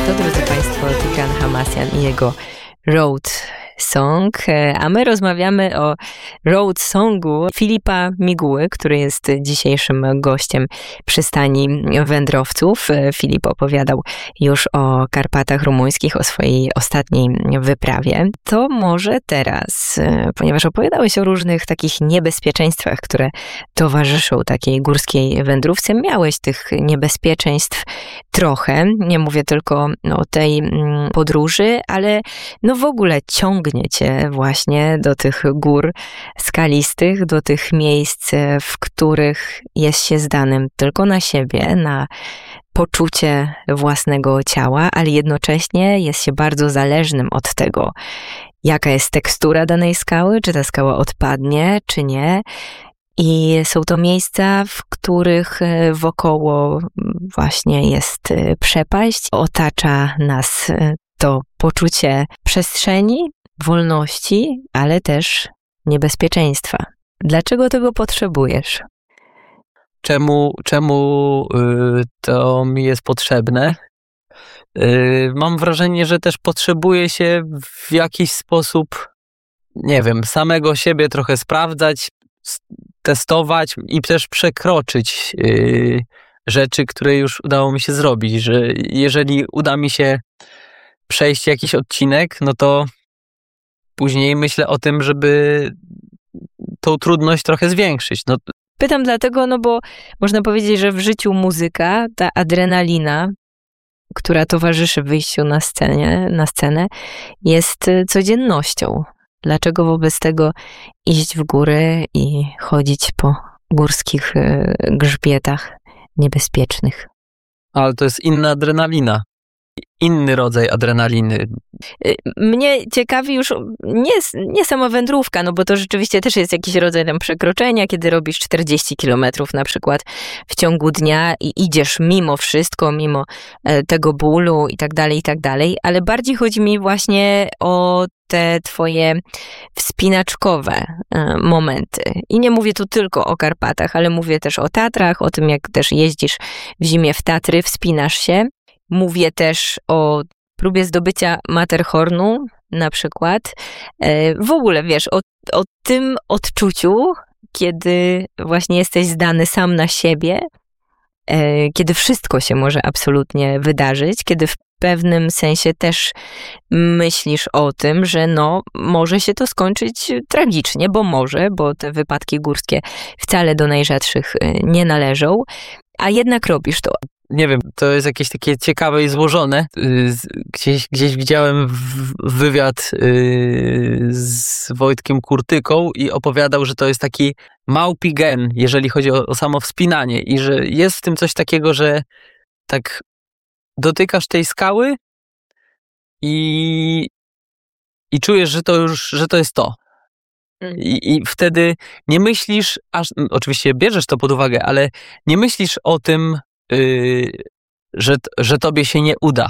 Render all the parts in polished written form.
To, drodzy Państwo, Tigran Hamasjan i jego Road Song, a my rozmawiamy o road songu Filipa Miguły, który jest dzisiejszym gościem przystani wędrowców. Filip opowiadał już o Karpatach Rumuńskich, o swojej ostatniej wyprawie. To może teraz, ponieważ opowiadałeś o różnych takich niebezpieczeństwach, które towarzyszą takiej górskiej wędrówce, miałeś tych niebezpieczeństw trochę, nie mówię tylko o tej podróży, ale no w ogóle ciągnie cię właśnie do tych gór skalistych, do tych miejsc, w których jest się zdanym tylko na siebie, na poczucie własnego ciała, ale jednocześnie jest się bardzo zależnym od tego, jaka jest tekstura danej skały, czy ta skała odpadnie, czy nie. I są to miejsca, w których wokoło właśnie jest przepaść, otacza nas to poczucie przestrzeni, wolności, ale też niebezpieczeństwa. Dlaczego tego potrzebujesz? Czemu to mi jest potrzebne? Mam wrażenie, że też potrzebuję się w jakiś sposób, nie wiem, samego siebie trochę sprawdzać, testować i też przekroczyć rzeczy, które już udało mi się zrobić, że jeżeli uda mi się przejść jakiś odcinek, no to później myślę o tym, żeby tą trudność trochę zwiększyć. No. Pytam dlatego, bo można powiedzieć, że w życiu muzyka, ta adrenalina, która towarzyszy wyjściu na scenę, jest codziennością. Dlaczego wobec tego iść w góry i chodzić po górskich grzbietach niebezpiecznych? Ale to jest inna adrenalina. Inny rodzaj adrenaliny. Mnie ciekawi już nie sama wędrówka, bo to rzeczywiście też jest jakiś rodzaj tam przekroczenia, kiedy robisz 40 kilometrów na przykład w ciągu dnia i idziesz mimo wszystko, mimo tego bólu i tak dalej, ale bardziej chodzi mi właśnie o te twoje wspinaczkowe momenty. I nie mówię tu tylko o Karpatach, ale mówię też o Tatrach, o tym, jak też jeździsz w zimie w Tatry, wspinasz się. Mówię też o próbie zdobycia Matterhornu na przykład. W ogóle, wiesz, o tym odczuciu, kiedy właśnie jesteś zdany sam na siebie, kiedy wszystko się może absolutnie wydarzyć, kiedy w pewnym sensie też myślisz o tym, że może się to skończyć tragicznie, bo te wypadki górskie wcale do najrzadszych nie należą, a jednak robisz to. Nie wiem, to jest jakieś takie ciekawe i złożone. Gdzieś widziałem wywiad z Wojtkiem Kurtyką i opowiadał, że to jest taki małpi gen, jeżeli chodzi o samo wspinanie i że jest w tym coś takiego, że tak dotykasz tej skały i czujesz, że to jest to. I wtedy nie myślisz, oczywiście bierzesz to pod uwagę, ale nie myślisz o tym, że tobie się nie uda.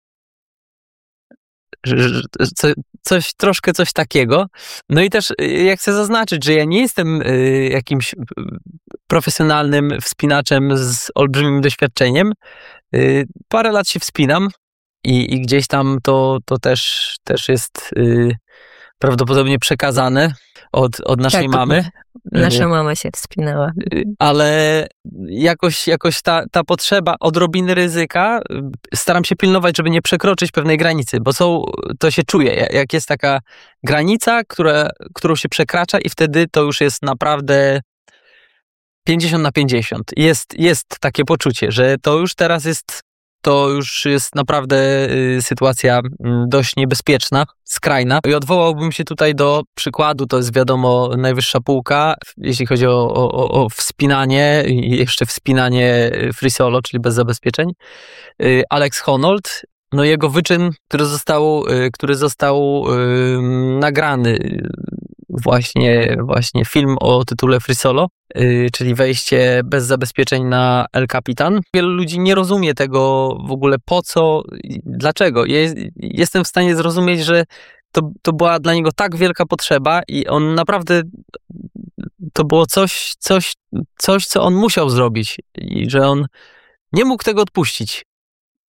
Troszkę coś takiego. No i też ja chcę zaznaczyć, że ja nie jestem jakimś profesjonalnym wspinaczem z olbrzymim doświadczeniem. Parę lat się wspinam i gdzieś tam to też jest prawdopodobnie przekazane od naszej mamy. Nasza mama się wspinała. Ale jakoś ta potrzeba odrobiny ryzyka, staram się pilnować, żeby nie przekroczyć pewnej granicy, bo to się czuje, jak jest taka granica, którą się przekracza i wtedy to już jest naprawdę 50/50. Jest takie poczucie, że to już jest naprawdę sytuacja dość niebezpieczna, skrajna. I odwołałbym się tutaj do przykładu, to jest wiadomo najwyższa półka, jeśli chodzi o wspinanie i jeszcze wspinanie free solo, czyli bez zabezpieczeń. Alex Honnold, jego wyczyn, który został nagrany, właśnie film o tytule Free Solo, czyli wejście bez zabezpieczeń na El Capitan. Wielu ludzi nie rozumie tego w ogóle po co, dlaczego. Jestem w stanie zrozumieć, że to była dla niego tak wielka potrzeba i on naprawdę, to było coś, co on musiał zrobić i że on nie mógł tego odpuścić.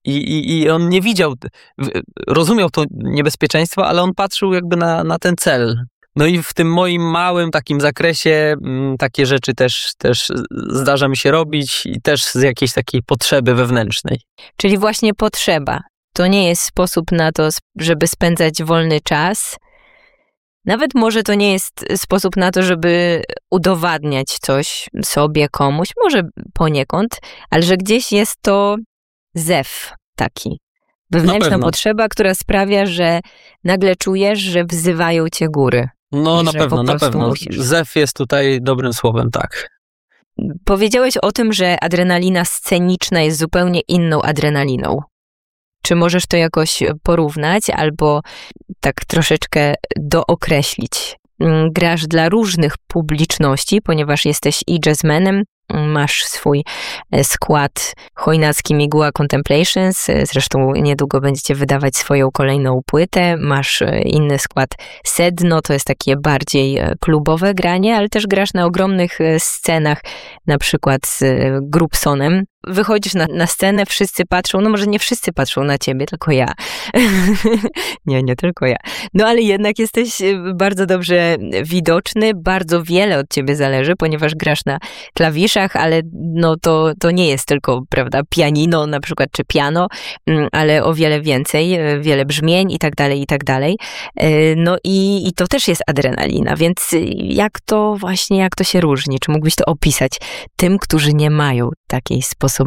I on nie widział, rozumiał to niebezpieczeństwo, ale on patrzył jakby na ten cel. No i w tym moim małym takim zakresie takie rzeczy też zdarza mi się robić i też z jakiejś takiej potrzeby wewnętrznej. Czyli właśnie potrzeba. To nie jest sposób na to, żeby spędzać wolny czas. Nawet może to nie jest sposób na to, żeby udowadniać coś sobie, komuś, może poniekąd, ale że gdzieś jest to zew taki. Wewnętrzna potrzeba, która sprawia, że nagle czujesz, że wzywają cię góry. No na pewno. Musisz. Zew jest tutaj dobrym słowem, tak. Powiedziałeś o tym, że adrenalina sceniczna jest zupełnie inną adrenaliną. Czy możesz to jakoś porównać albo tak troszeczkę dookreślić? Grasz dla różnych publiczności, ponieważ jesteś i jazzmenem, masz swój skład Chojnacki Miguła Contemplations, zresztą niedługo będziecie wydawać swoją kolejną płytę, masz inny skład Sedno, to jest takie bardziej klubowe granie, ale też grasz na ogromnych scenach, na przykład z Grupsonem. Wychodzisz na scenę, wszyscy patrzą, no może nie wszyscy patrzą na ciebie, tylko ja. nie tylko ja. No ale jednak jesteś bardzo dobrze widoczny, bardzo wiele od ciebie zależy, ponieważ grasz na klawiszach, ale no to nie jest tylko, prawda, pianino na przykład, czy piano, ale o wiele więcej, wiele brzmień i tak dalej. No i to też jest adrenalina, więc jak to się różni? Czy mógłbyś to opisać tym, którzy nie mają takiej sposobności?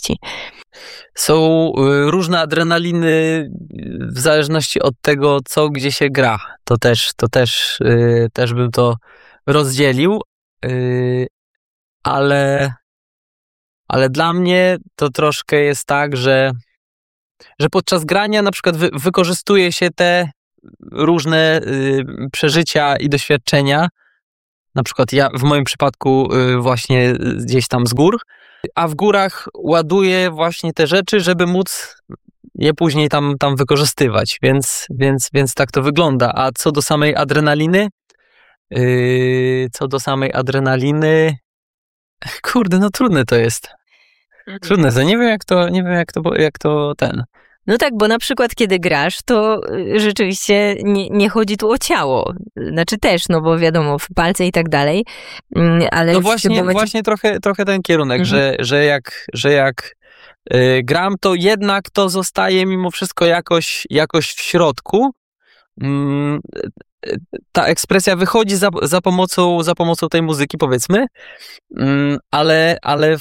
Są różne adrenaliny w zależności od tego, co gdzie się gra. To też bym to rozdzielił, ale dla mnie to troszkę jest tak, że podczas grania na przykład wykorzystuje się te różne przeżycia i doświadczenia, na przykład ja w moim przypadku właśnie gdzieś tam z gór, a w górach ładuję właśnie te rzeczy, żeby móc je później tam wykorzystywać, więc tak to wygląda. A co do samej adrenaliny, kurde, no trudne to jest. Trudne to, nie wiem jak to ten. No tak, bo na przykład kiedy grasz, to rzeczywiście nie chodzi tu o ciało. Znaczy też, no bo wiadomo, w palce i tak dalej, ale... No właśnie trochę ten kierunek, że jak gram, to jednak to zostaje mimo wszystko jakoś w środku. Ta ekspresja wychodzi za pomocą tej muzyki, powiedzmy, ale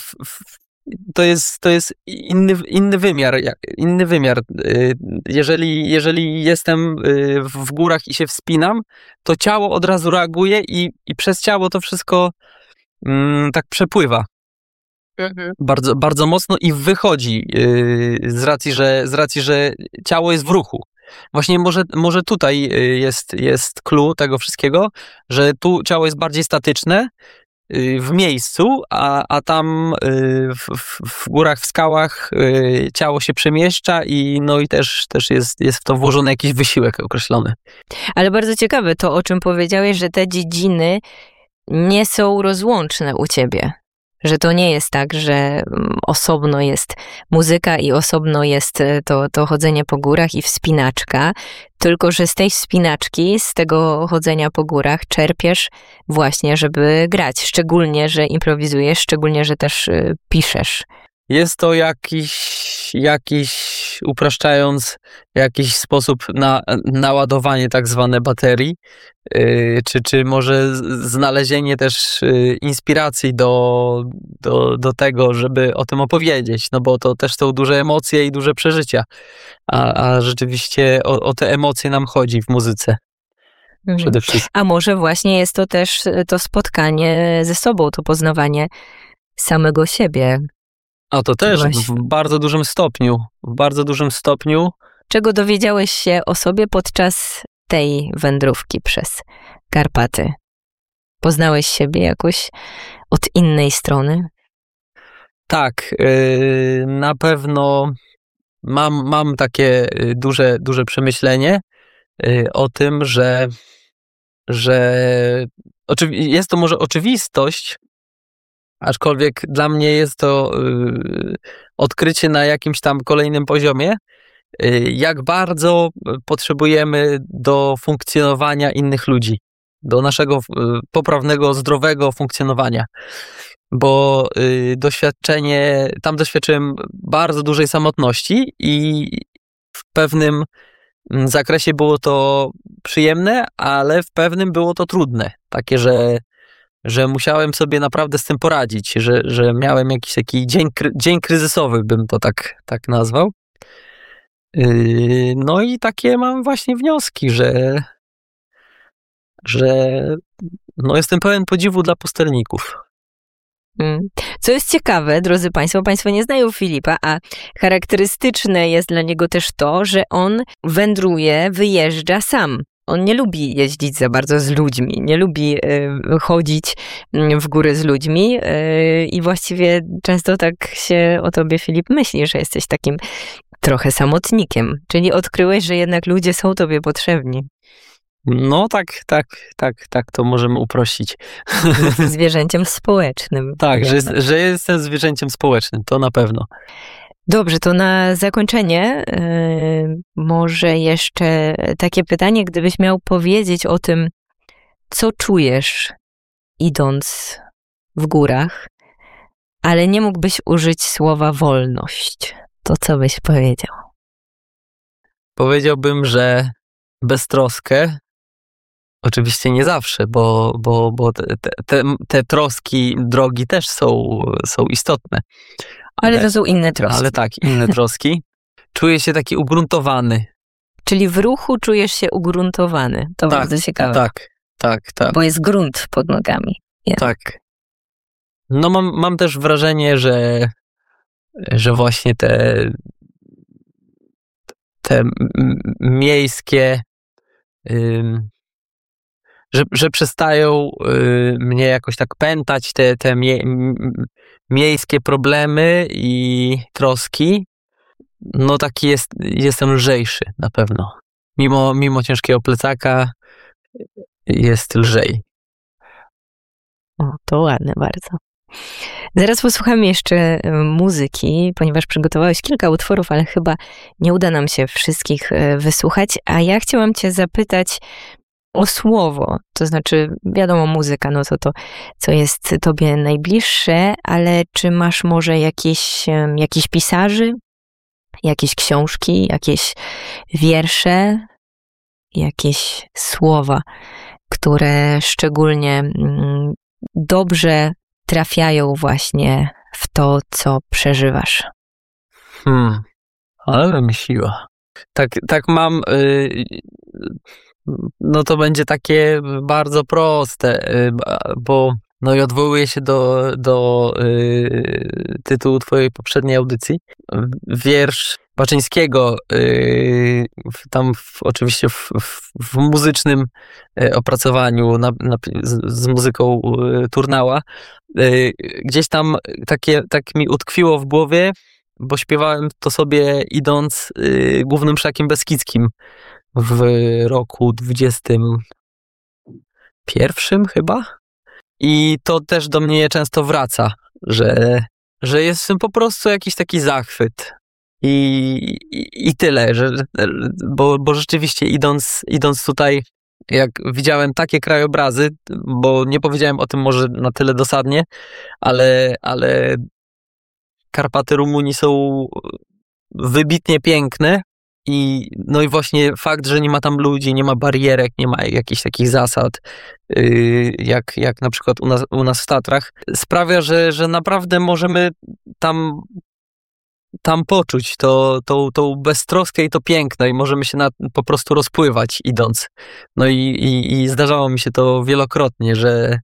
to jest inny wymiar. Jeżeli jestem w górach i się wspinam, to ciało od razu reaguje i przez ciało to wszystko tak przepływa. Bardzo, bardzo mocno i wychodzi z racji, że ciało jest w ruchu. Właśnie może tutaj jest clue tego wszystkiego, że tu ciało jest bardziej statyczne w miejscu, a tam w górach, w skałach ciało się przemieszcza i też jest w to włożony jakiś wysiłek określony. Ale bardzo ciekawe to, o czym powiedziałeś, że te dziedziny nie są rozłączne u ciebie. Że to nie jest tak, że osobno jest muzyka i osobno jest to chodzenie po górach i wspinaczka, tylko że z tej wspinaczki, z tego chodzenia po górach czerpiesz właśnie, żeby grać. Szczególnie, że improwizujesz, szczególnie, że też piszesz. Jest to jakiś upraszczając, jakiś sposób na naładowanie tak zwane baterii, czy może znalezienie też inspiracji do tego, żeby o tym opowiedzieć, no bo to też są duże emocje i duże przeżycia, a rzeczywiście o te emocje nam chodzi w muzyce. Przede wszystkim. A może właśnie jest to też to spotkanie ze sobą, to poznawanie samego siebie. A to też w bardzo dużym stopniu. Czego dowiedziałeś się o sobie podczas tej wędrówki przez Karpaty? Poznałeś siebie jakoś od innej strony? Tak, na pewno mam takie duże przemyślenie o tym, że jest to może oczywistość, Aczkolwiek dla mnie jest to odkrycie na jakimś tam kolejnym poziomie, jak bardzo potrzebujemy do funkcjonowania innych ludzi, do naszego poprawnego, zdrowego funkcjonowania. Bo tam doświadczyłem bardzo dużej samotności i w pewnym zakresie było to przyjemne, ale w pewnym było to trudne. Takie, że musiałem sobie naprawdę z tym poradzić, że miałem jakiś taki dzień kryzysowy, bym to tak nazwał. No i takie mam właśnie wnioski, że no jestem pełen podziwu dla pustelników. Co jest ciekawe, drodzy Państwo nie znają Filipa, a charakterystyczne jest dla niego też to, że on wędruje, wyjeżdża sam. On nie lubi jeździć za bardzo z ludźmi, nie lubi chodzić w góry z ludźmi i właściwie często tak się o tobie, Filip, myśli, że jesteś takim trochę samotnikiem. Czyli odkryłeś, że jednak ludzie są tobie potrzebni. No tak, to możemy uprościć. Zwierzęciem społecznym. Tak, że jestem zwierzęciem społecznym, to na pewno. Dobrze, to na zakończenie może jeszcze takie pytanie, gdybyś miał powiedzieć o tym, co czujesz idąc w górach, ale nie mógłbyś użyć słowa wolność. To co byś powiedział? Powiedziałbym, że beztroskę. Oczywiście nie zawsze, bo te troski drogi też są istotne. Ale to są inne troski. Ale tak, inne troski. Czuję się taki ugruntowany. Czyli w ruchu czujesz się ugruntowany. To tak, bardzo ciekawe. Tak. Bo jest grunt pod nogami. Tak. No mam też wrażenie, że właśnie te miejskie że przestają mnie jakoś tak pętać te miejskie problemy i troski. No taki jestem lżejszy na pewno. Mimo ciężkiego plecaka jest lżej. O, to ładne bardzo. Zaraz posłuchamy jeszcze muzyki, ponieważ przygotowałeś kilka utworów, ale chyba nie uda nam się wszystkich wysłuchać. A ja chciałam cię zapytać o słowo, to znaczy wiadomo muzyka, no to co jest tobie najbliższe, ale czy masz może jakichś pisarzy, jakieś książki, jakieś wiersze, jakieś słowa, które szczególnie dobrze trafiają właśnie w to, co przeżywasz? Ale wymyśliła. Tak mam... No to będzie takie bardzo proste, bo no i odwołuję się do tytułu twojej poprzedniej audycji. Wiersz Baczyńskiego, tam oczywiście w muzycznym opracowaniu z muzyką Turnała. Gdzieś tam tak mi utkwiło w głowie, bo śpiewałem to sobie idąc głównym szlakiem beskidzkim w roku 21 chyba. I to też do mnie często wraca, że jest w tym po prostu jakiś taki zachwyt. I tyle, bo rzeczywiście idąc tutaj, jak widziałem takie krajobrazy, bo nie powiedziałem o tym może na tyle dosadnie, ale Karpaty Rumunii są wybitnie piękne. No i właśnie fakt, że nie ma tam ludzi, nie ma barierek, nie ma jakichś takich zasad, jak na przykład u nas w Tatrach, sprawia, że naprawdę możemy tam poczuć tą beztroskę i to piękno i możemy się po prostu rozpływać idąc. No i zdarzało mi się to wielokrotnie,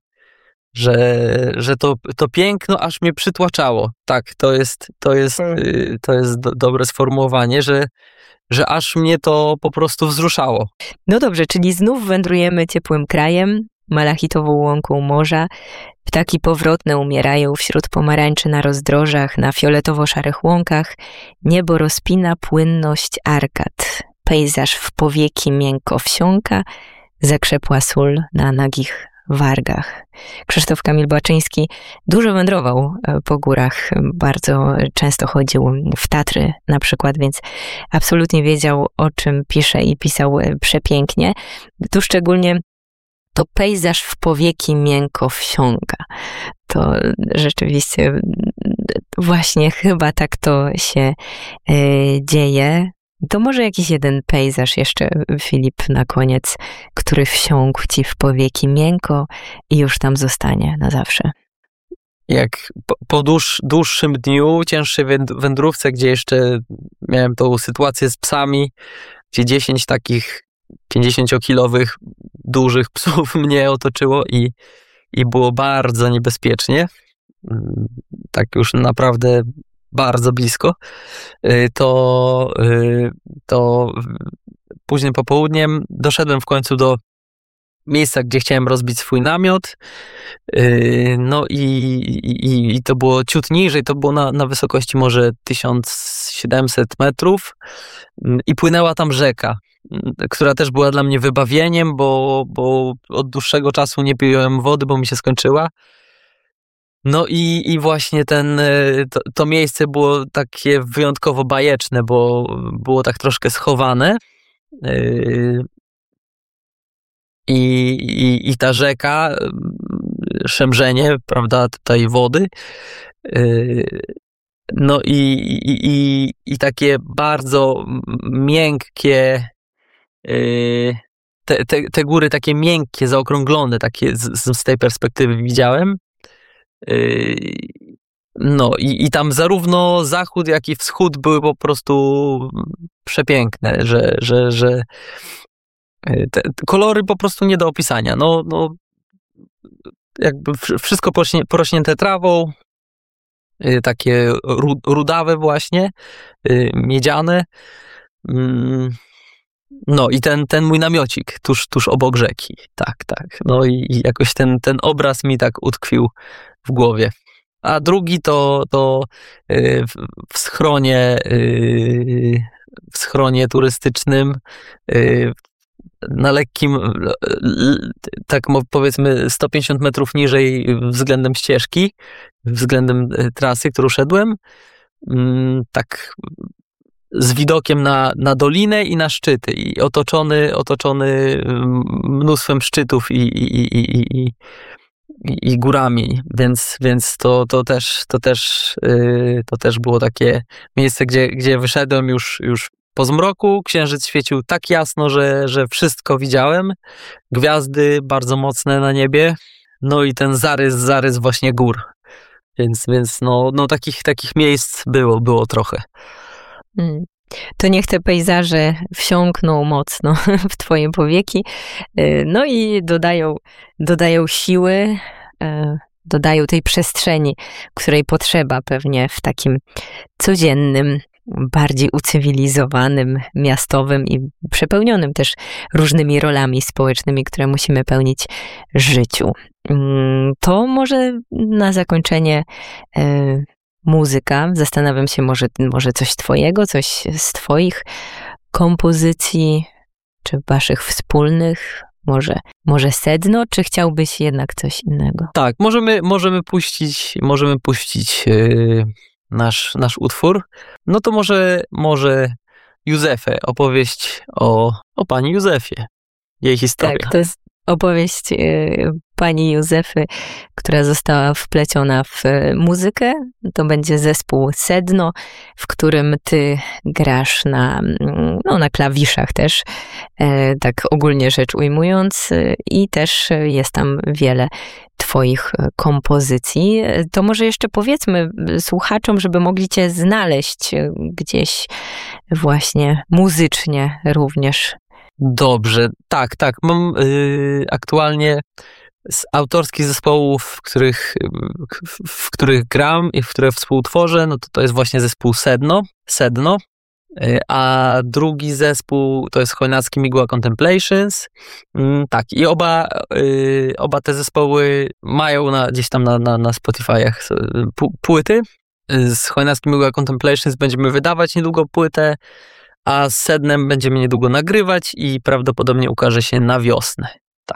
że to piękno aż mnie przytłaczało. Tak, to jest dobre sformułowanie, że aż mnie to po prostu wzruszało. No dobrze, czyli znów wędrujemy ciepłym krajem, malachitową łąką morza. Ptaki powrotne umierają wśród pomarańczy na rozdrożach, na fioletowo-szarych łąkach. Niebo rozpina płynność arkad. Pejzaż w powieki miękko wsiąka, zakrzepła sól na nagich wargach. Krzysztof Kamil Baczyński dużo wędrował po górach, bardzo często chodził w Tatry na przykład, więc absolutnie wiedział, o czym pisze i pisał przepięknie. Tu szczególnie to pejzaż w powieki miękko wsiąka. To rzeczywiście właśnie chyba tak to się dzieje. To może jakiś jeden pejzaż jeszcze, Filip, na koniec, który wsiąkł ci w powieki miękko i już tam zostanie na zawsze. Jak po dłuższym dniu, cięższej wędrówce, gdzie jeszcze miałem tą sytuację z psami, gdzie 10 takich 50-kilowych dużych psów mnie otoczyło i było bardzo niebezpiecznie, tak już naprawdę bardzo blisko, to późnym popołudniem doszedłem w końcu do miejsca, gdzie chciałem rozbić swój namiot. No i to było ciut niżej, to było na wysokości może 1700 metrów i płynęła tam rzeka, która też była dla mnie wybawieniem, bo od dłuższego czasu nie piłem wody, bo mi się skończyła. No i właśnie to miejsce było takie wyjątkowo bajeczne, bo było tak troszkę schowane. I ta rzeka, szemrzenie, prawda, tej wody. No i takie bardzo miękkie, te góry takie miękkie, zaokrąglone, takie z tej perspektywy widziałem. No i tam zarówno zachód, jak i wschód były po prostu przepiękne, że te kolory po prostu nie do opisania. No jakby wszystko porośnięte trawą, takie rudawe właśnie, miedziane. No i ten mój namiocik tuż obok rzeki. Tak. No i jakoś ten obraz mi tak utkwił w głowie. A drugi to w schronie turystycznym, na lekkim, tak powiedzmy 150 metrów niżej względem ścieżki, względem trasy, którą szedłem, tak z widokiem na dolinę i na szczyty i otoczony mnóstwem szczytów i górami, więc to też było takie miejsce, gdzie wyszedłem już po zmroku, księżyc świecił tak jasno, że wszystko widziałem, gwiazdy bardzo mocne na niebie, no i ten zarys właśnie gór, więc no takich miejsc było trochę. To niech te pejzaże wsiąkną mocno w twoje powieki, no i dodają siły, dodają tej przestrzeni, której potrzeba pewnie w takim codziennym, bardziej ucywilizowanym, miastowym i przepełnionym też różnymi rolami społecznymi, które musimy pełnić w życiu. To może na zakończenie muzyka. Zastanawiam się, może coś twojego, coś z twoich kompozycji, czy waszych wspólnych, może sedno, czy chciałbyś jednak coś innego? Tak, możemy puścić nasz utwór. No to może Józefę, opowieść o pani Józefie, jej historia. Tak, to jest opowieść pani Józefy, która została wpleciona w muzykę. To będzie zespół Sedno, w którym ty grasz na klawiszach też, tak ogólnie rzecz ujmując, i też jest tam wiele twoich kompozycji. To może jeszcze powiedzmy słuchaczom, żeby mogli cię znaleźć gdzieś właśnie muzycznie również. Dobrze, tak. Mam aktualnie z autorskich zespołów, w których gram i w które współtworzę, no to jest właśnie zespół Sedno, a drugi zespół to jest Chojnacki Migła Contemplations. Tak, i oba te zespoły mają gdzieś tam na Spotify'ach płyty. Z Chojnackim Migła Contemplations będziemy wydawać niedługo płytę, a z Sednem będziemy niedługo nagrywać i prawdopodobnie ukaże się na wiosnę. Tak.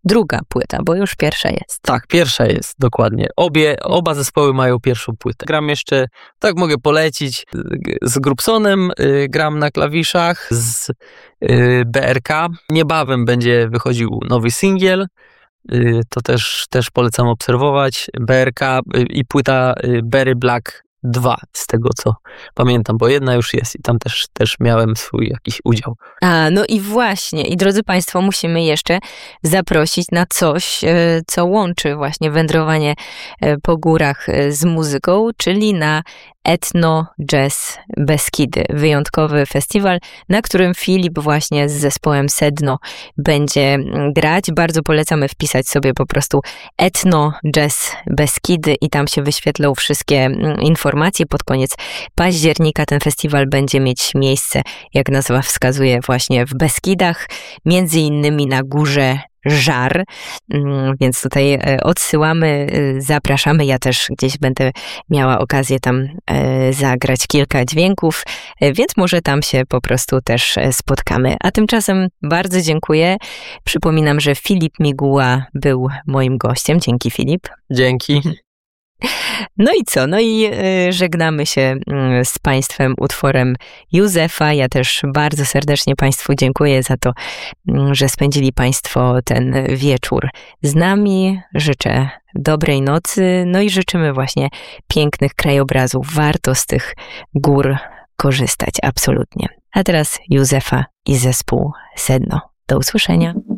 druga płyta, bo już pierwsza jest. Tak, pierwsza jest, dokładnie. Oba zespoły mają pierwszą płytę. Gram jeszcze, tak mogę polecić, z Grubsonem, gram na klawiszach, z BRK. Niebawem będzie wychodził nowy singiel, to też polecam obserwować. BRK i płyta Berry Black 2, z tego co pamiętam, bo jedna już jest i tam też miałem swój jakiś udział. No i właśnie, i drodzy Państwo, musimy jeszcze zaprosić na coś, co łączy właśnie wędrowanie po górach z muzyką, czyli na Etno Jazz Beskidy. Wyjątkowy festiwal, na którym Filip właśnie z zespołem Sedno będzie grać. Bardzo polecamy wpisać sobie po prostu Etno Jazz Beskidy i tam się wyświetlą wszystkie informacje. Pod koniec października ten festiwal będzie mieć miejsce, jak nazwa wskazuje, właśnie w Beskidach, między innymi na górze Żar, więc tutaj odsyłamy, zapraszamy. Ja też gdzieś będę miała okazję tam zagrać kilka dźwięków, więc może tam się po prostu też spotkamy. A tymczasem bardzo dziękuję. Przypominam, że Filip Miguła był moim gościem. Dzięki, Filip. Dzięki. No i co? No i żegnamy się z Państwem utworem Józefa. Ja też bardzo serdecznie Państwu dziękuję za to, że spędzili Państwo ten wieczór z nami. Życzę dobrej nocy, no i życzymy właśnie pięknych krajobrazów. Warto z tych gór korzystać, absolutnie. A teraz Józefa i zespół Sedno. Do usłyszenia.